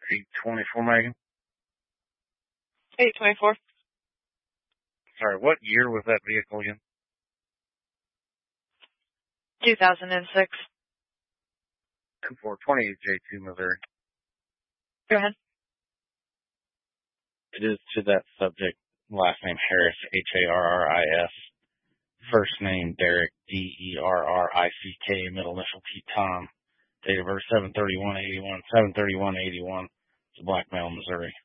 824, Megan. 824. Sorry, what year was that vehicle again? 2006. 2420 J2, Missouri. Go ahead. It is to that subject. Last name Harris, Harris. First name Derrick, Derrick. Middle initial T Tom. Date of birth 7/31/81. 7/31/81. It's a black male, Missouri.